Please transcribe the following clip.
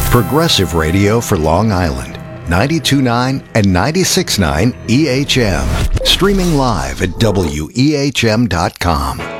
Progressive radio for Long Island. 92.9 and 96.9 EHM. Streaming live at WEHM.com.